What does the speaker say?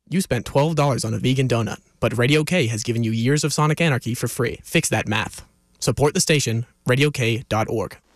You spent $12 on a vegan donut, but Radio K has given you years of Sonic Anarchy for free. Fix that math. Support the station, radiok.org.